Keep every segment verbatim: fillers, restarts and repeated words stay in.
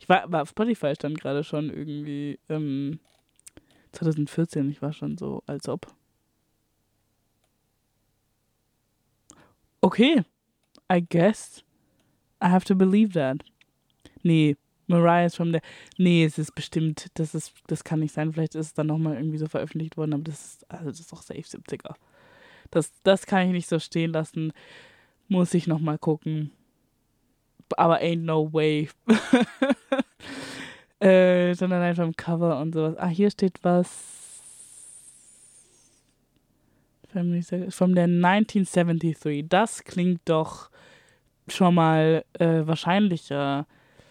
war, war auf Spotify stand gerade schon irgendwie ähm, zwanzig vierzehn. Ich war schon so, als ob. Okay, I guess I have to believe that. Nee, Mariah ist from der. Nee, es ist bestimmt, das ist, das kann nicht sein. Vielleicht ist es dann nochmal irgendwie so veröffentlicht worden, aber das ist, also das ist doch safe siebziger. Das, das kann ich nicht so stehen lassen. Muss ich nochmal gucken. Aber ain't no way. äh, sondern einfach im Cover und sowas. Ah, hier steht was. Family Circle- From der neunzehnhundertdreiundsiebzig. Das klingt doch schon mal äh, wahrscheinlicher.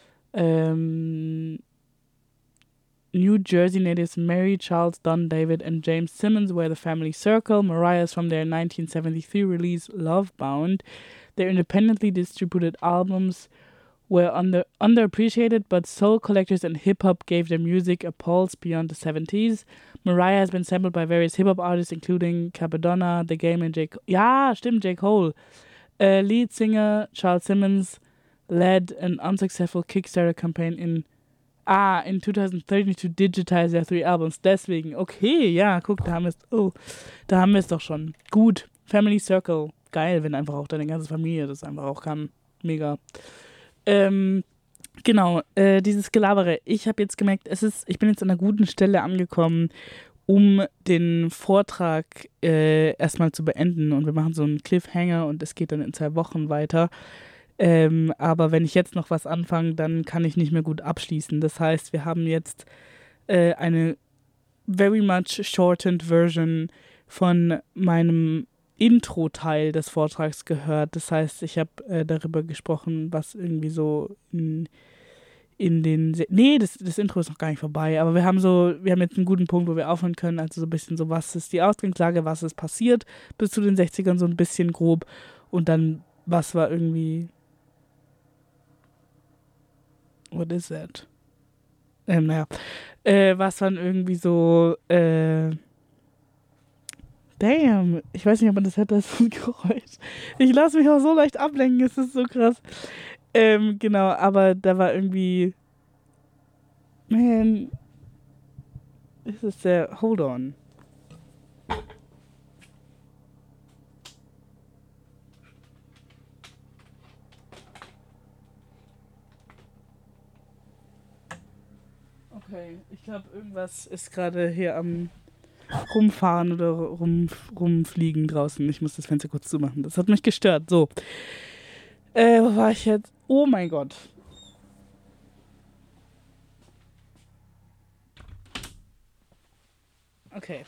Ähm, New Jersey natives Mary, Charles, Don, David, and James Simmons were the family circle. Mariah's from their nineteen seventy-three release Lovebound. Their independently distributed albums were under underappreciated, but soul collectors and hip-hop gave their music a pulse beyond the seventies. Mariah has been sampled by various hip-hop artists, including Capadonna, The Game, and J. Cole. Ja, stimmt, J. Cole. Uh, lead singer Charles Simmons led an unsuccessful Kickstarter campaign in Ah, in twenty thirteen to digitize their three albums. Deswegen, okay, ja, guck, da haben wir es. Oh, da haben wir es doch schon. Gut, Family Circle. Geil, wenn einfach auch deine ganze Familie das einfach auch kann. Mega. Ähm, genau, äh, dieses Gelabere. Ich habe jetzt gemerkt, es ist, ich bin jetzt an einer guten Stelle angekommen, um den Vortrag äh, erstmal zu beenden. Und wir machen so einen Cliffhanger und es geht dann in zwei Wochen weiter. Ähm, aber wenn ich jetzt noch was anfange, dann kann ich nicht mehr gut abschließen. Das heißt, wir haben jetzt äh, eine very much shortened Version von meinem Intro-Teil des Vortrags gehört. Das heißt, ich habe äh, darüber gesprochen, was irgendwie so in, in den... Se- nee, das, das Intro ist noch gar nicht vorbei, aber wir haben so, wir haben jetzt einen guten Punkt, wo wir aufhören können. Also so ein bisschen so, was ist die Ausgangslage, was ist passiert bis zu den sechzigern, so ein bisschen grob. Und dann, was war irgendwie... What is that? Ähm, naja. Äh, was dann irgendwie so, äh, damn, ich weiß nicht, ob man das hört, das ist ein Geräusch. Ich lasse mich auch so leicht ablenken, es ist so krass. Ähm, genau, aber da war irgendwie, man, this is der, hold on. Okay, ich glaube, irgendwas ist gerade hier am rumfahren oder rum, rumfliegen draußen. Ich muss das Fenster kurz zumachen. Das hat mich gestört. So. Äh, wo war ich jetzt? Oh mein Gott. Okay.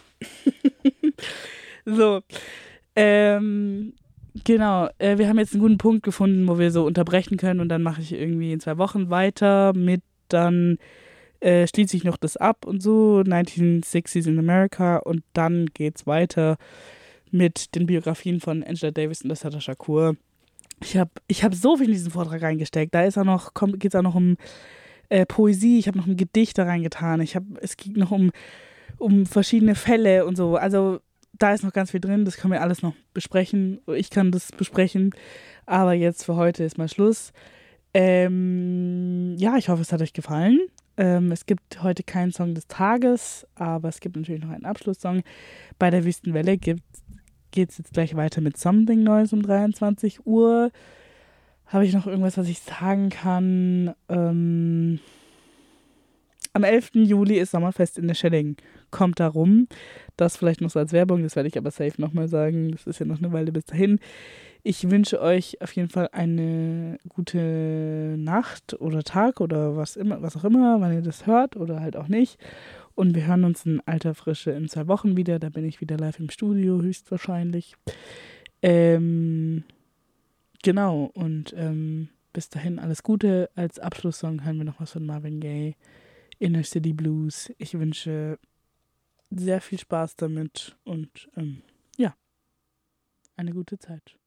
So. Ähm, genau. Äh, wir haben jetzt einen guten Punkt gefunden, wo wir so unterbrechen können und dann mache ich irgendwie in zwei Wochen weiter mit dann äh, schließe ich noch das ab und so, nineteen sixties in America und dann geht's weiter mit den Biografien von Angela Davis und Assata Shakur. Ich habe ich hab so viel in diesen Vortrag reingesteckt. Da ist auch noch, geht es auch noch um äh, Poesie, ich habe noch ein Gedicht da reingetan. Ich hab, es ging noch um, um verschiedene Fälle und so. Also da ist noch ganz viel drin, das können wir alles noch besprechen. Ich kann das besprechen. Aber jetzt für heute ist mal Schluss. Ähm, ja, ich hoffe, es hat euch gefallen. Ähm, es gibt heute keinen Song des Tages, aber es gibt natürlich noch einen Abschlusssong. Bei der Wüstenwelle geht es jetzt gleich weiter mit Something Neues um dreiundzwanzig Uhr. Habe ich noch irgendwas, was ich sagen kann? Ähm, am elften Juli ist Sommerfest in der Schilling. Kommt da rum. Das vielleicht noch so als Werbung, das werde ich aber safe nochmal sagen. Das ist ja noch eine Weile bis dahin. Ich wünsche euch auf jeden Fall eine gute Nacht oder Tag oder was immer, was auch immer, wann ihr das hört oder halt auch nicht. Und wir hören uns in alter Frische in zwei Wochen wieder. Da bin ich wieder live im Studio, höchstwahrscheinlich. Ähm, genau, und ähm, bis dahin alles Gute. Als Abschlusssong hören wir noch was von Marvin Gaye, Inner City Blues. Ich wünsche sehr viel Spaß damit und ähm, ja, eine gute Zeit.